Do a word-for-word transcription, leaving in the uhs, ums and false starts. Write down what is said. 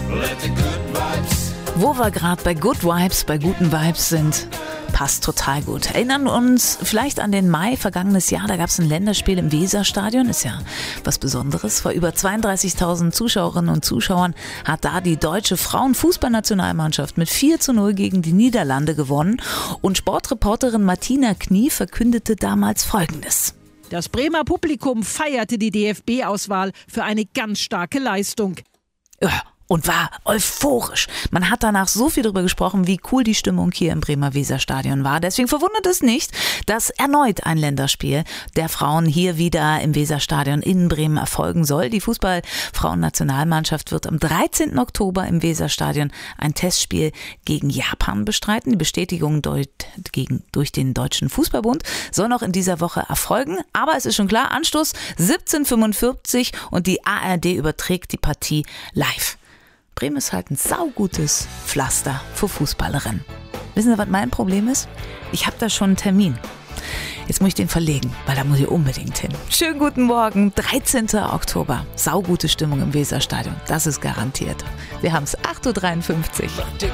let the good vibes. Wo wir gerade bei Good Vibes, bei guten Vibes sind, passt total gut. Erinnern uns vielleicht an den Mai vergangenes Jahr, da gab es ein Länderspiel im Weserstadion, ist ja was Besonderes. Vor über zweiunddreißigtausend Zuschauerinnen und Zuschauern hat da die deutsche Frauenfußballnationalmannschaft mit vier zu null gegen die Niederlande gewonnen. Und Sportreporterin Martina Knie verkündete damals Folgendes. Das Bremer Publikum feierte die D F B-Auswahl für eine ganz starke Leistung. Ja. Und war euphorisch. Man hat danach so viel darüber gesprochen, wie cool die Stimmung hier im Bremer Weserstadion war. Deswegen verwundert es nicht, dass erneut ein Länderspiel der Frauen hier wieder im Weserstadion in Bremen erfolgen soll. Die Fußball-Frauen-Nationalmannschaft wird am dreizehnten Oktober im Weserstadion ein Testspiel gegen Japan bestreiten. Die Bestätigung durch, gegen, durch den Deutschen Fußballbund soll noch in dieser Woche erfolgen. Aber es ist schon klar, Anstoß siebzehn Uhr fünfundvierzig und die A R D überträgt die Partie live. Bremen ist halt ein saugutes Pflaster für Fußballerinnen. Wissen Sie, was mein Problem ist? Ich habe da schon einen Termin. Jetzt muss ich den verlegen, weil da muss ich unbedingt hin. Schönen guten Morgen, dreizehnten Oktober. Saugute Stimmung im Weserstadion, das ist garantiert. Wir haben es acht Uhr dreiundfünfzig.